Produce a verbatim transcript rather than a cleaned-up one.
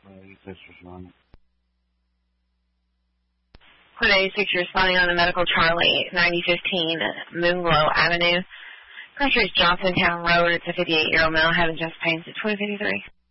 eighty-six responding. Quinn eighty-six responding on the medical Charlie, ninety fifteen Moonglow Avenue. Pressure is Johnsontown Road. It's a fifty-eight-year-old male having chest pains at twenty fifty-three.